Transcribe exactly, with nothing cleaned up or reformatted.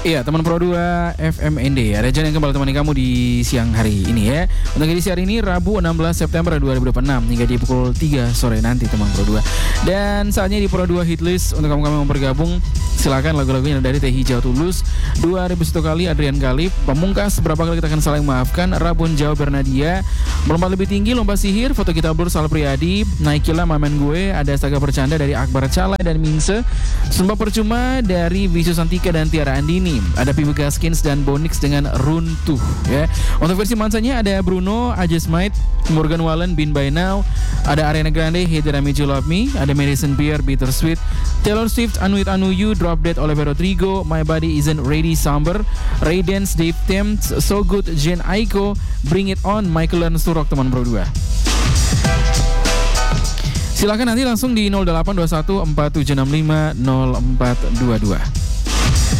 Iya, teman Pro dua F M N D. Ada Jan yang kembali temani kamu di siang hari ini ya. Untuk edisi hari ini Rabu enam belas September dua ribu dua puluh enam hingga di pukul tiga sore nanti teman Pro dua. Dan saatnya di Pro dua Hitlist untuk kamu-kamu yang bergabung. Silakan lagu-lagunya dari Teh Hijau Tulus, dua ribu satu kali Adrian Galip, Pamungkas berapa kali kita akan saling maafkan, Rabun Jauh Bernadia, Melompat Lebih Tinggi, Lomba Sihir, Foto Kita Blur Sal Priadi, Naikilah Mamen Gue, ada Astaga Bercanda dari Akbar Cala dan Mingse, Sumpah Percuma dari Visu Santika dan Tiara Andini. Ada Pibu Gaskins dan Bonix dengan Runtuh ya. Untuk versi mansanya ada Bruno, I Just Might, Morgan Wallen, Been By Now, ada Ariana Grande, Hey Did I Make You Love Me, ada Madison Beer, Bittersweet, Taylor Swift, Anu It Anu You, Drop Dead, Olivia Rodrigo, My Body Isn't Ready, Somber, Ray Dance, Dave Thames, So Good, Jen Aiko, Bring It On, Michael Learns to Rock teman Pro dua. Silakan nanti langsung di nol delapan dua satu empat tujuh enam lima nol empat dua dua.